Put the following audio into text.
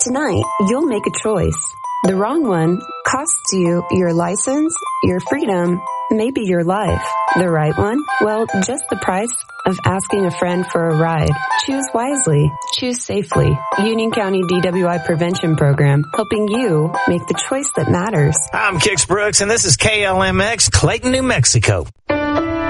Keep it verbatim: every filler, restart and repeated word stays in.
Tonight, you'll make a choice. The wrong one costs you your license, your freedom, maybe your life. The right one? Well, just the price of asking a friend for a ride. Choose wisely. Choose safely. Union County D W I Prevention Program, helping you make the choice that matters. I'm Kix Brooks, and this is K L M X, Clayton, New Mexico.